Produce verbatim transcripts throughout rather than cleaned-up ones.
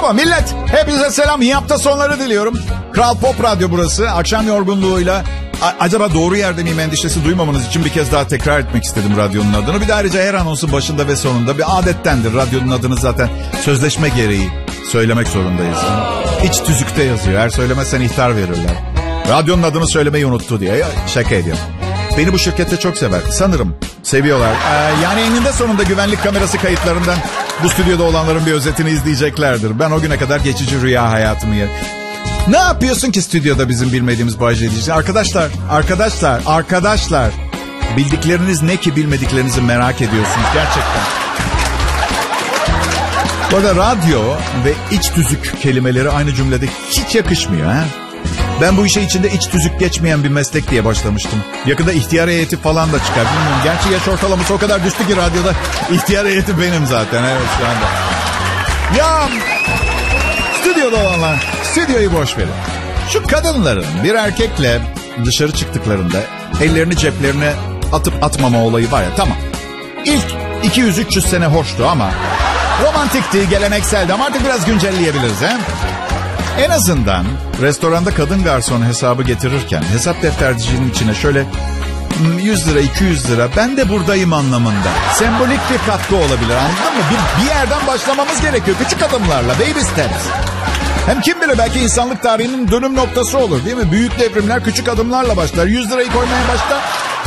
Bravo millet. Hepinize selam. İyi hafta sonları diliyorum. Kral Pop Radyo burası. Akşam yorgunluğuyla a- acaba doğru yerde miyim endişesi duymamanız için bir kez daha tekrar etmek istedim radyonun adını. Bir de ayrıca her anonsun başında ve sonunda bir adettendir. Radyonun adını zaten sözleşme gereği söylemek zorundayız. İç tüzükte yazıyor. Eğer söylemezsen ihtar verirler. Radyonun adını söylemeyi unuttu diye. Şaka ediyorum. Beni bu şirkette çok sever. Sanırım seviyorlar. Ee, yani eninde sonunda güvenlik kamerası kayıtlarından bu stüdyoda olanların bir özetini izleyeceklerdir. Ben o güne kadar geçici rüya hayatımı yer. Ne yapıyorsun ki stüdyoda bizim bilmediğimiz Bay J diyeceğiz? Arkadaşlar, arkadaşlar, arkadaşlar. Bildikleriniz ne ki bilmediklerinizi merak ediyorsunuz gerçekten. Bu arada radyo ve iç tüzük kelimeleri aynı cümlede hiç yakışmıyor ha. Ben bu işe içinde iç tüzük geçmeyen bir meslek diye başlamıştım. Yakında ihtiyar heyeti falan da çıkar. Bilmiyorum. Gerçi yaş ortalaması o kadar düştü ki radyoda ihtiyar heyeti benim zaten. Evet şu anda. Ya stüdyoda olanlar, stüdyoyu boş verin. Şu kadınların bir erkekle dışarı çıktıklarında ellerini ceplerine atıp atmama olayı var ya, tamam. İlk iki yüz üç yüz sene hoştu ama romantikti, gelenekseldi ama artık biraz güncelleyebiliriz he. En azından restoranda kadın garson hesabı getirirken hesap deftercinin içine şöyle yüz lira iki yüz lira ben de buradayım anlamında sembolik bir katkı olabilir, anladın mı? Bir, bir yerden başlamamız gerekiyor küçük adımlarla, baby steps. Hem kim bilir belki insanlık tarihinin dönüm noktası olur değil mi? Büyük devrimler küçük adımlarla başlar. yüz lirayı koymaya başla.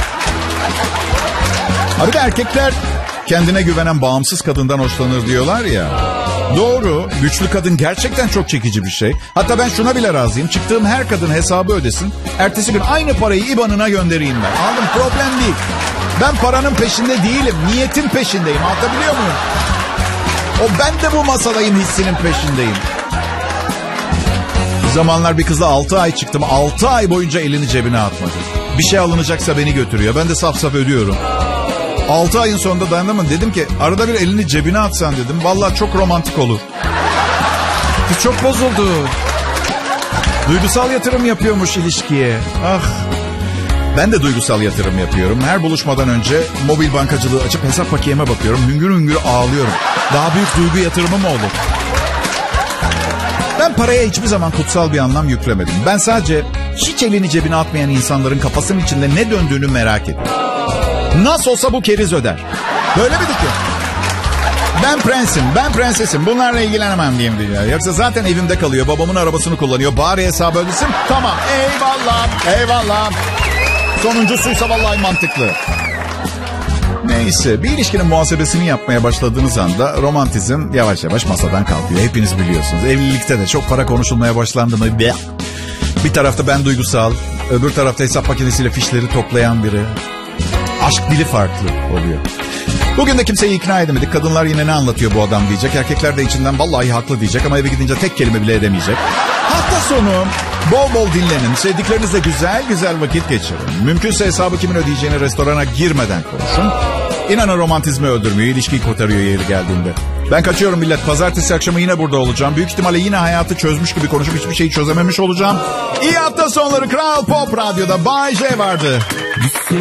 Abi de erkekler kendine güvenen bağımsız kadından hoşlanır diyorlar ya. Doğru, güçlü kadın gerçekten çok çekici bir şey. Hatta ben şuna bile razıyım. Çıktığım her kadın hesabı ödesin. Ertesi gün aynı parayı I B A N'ına göndereyim ben. Anladın, problem değil. Ben paranın peşinde değilim. Niyetin peşindeyim. Anlatabiliyor muyum? O ben de bu masadayım hissinin peşindeyim. Bir zamanlar bir kızla altı ay çıktım. altı ay boyunca elini cebine atmadı. Bir şey alınacaksa beni götürüyor. Ben de saf saf ödüyorum. altı ayın sonunda dayanamadım. Dedim ki arada bir elini cebine atsan dedim. Vallahi çok romantik olur. Kız çok bozuldu. Duygusal yatırım yapıyormuş ilişkiye. Ah. Ben de duygusal yatırım yapıyorum. Her buluşmadan önce mobil bankacılığı açıp hesap paketime bakıyorum. Hüngür hüngür ağlıyorum. Daha büyük duygu yatırımı mı olur? Ben paraya hiçbir zaman kutsal bir anlam yüklemedim. Ben sadece hiç elini cebine atmayan insanların kafasının içinde ne döndüğünü merak ettim. Nasıl olsa bu keriz öder. Böyle mi ki? Ben prensim, ben prensesim. Bunlarla ilgilenemem diyeyim diyor. Yoksa zaten evimde kalıyor. Babamın arabasını kullanıyor. Bari hesabı ödesin. Tamam. Eyvallah. Eyvallah. Sonuncusuysa vallahi mantıklı. Neyse. Bir ilişkinin muhasebesini yapmaya başladığınız anda romantizm yavaş yavaş masadan kalkıyor. Hepiniz biliyorsunuz. Evlilikte de çok para konuşulmaya başlandı mı? Bir tarafta ben duygusal, öbür tarafta hesap makinesiyle fişleri toplayan biri. Aşk dili farklı oluyor. Bugün de kimseyi ikna edemedik. Kadınlar yine ne anlatıyor bu adam diyecek. Erkekler de içinden vallahi haklı diyecek ama eve gidince tek kelime bile edemeyecek. Hafta sonu bol bol dinlenin. Sevdiklerinizle güzel güzel vakit geçirin. Mümkünse hesabı kimin ödeyeceğini restorana girmeden konuşun. İnanın romantizmi öldürmüyor. İlişkiyi kurtarıyor yeri geldiğinde. Ben kaçıyorum millet. Pazartesi akşamı yine burada olacağım. Büyük ihtimalle yine hayatı çözmüş gibi konuşup hiçbir şeyi çözememiş olacağım. İyi hafta sonları Kral Pop Radyo'da Bay J vardı.